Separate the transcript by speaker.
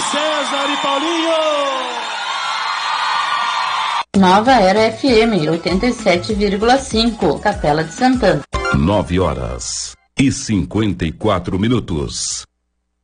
Speaker 1: César e Paulinho.
Speaker 2: Nova Era FM 87,5, Capela de Santana.
Speaker 3: 9h54.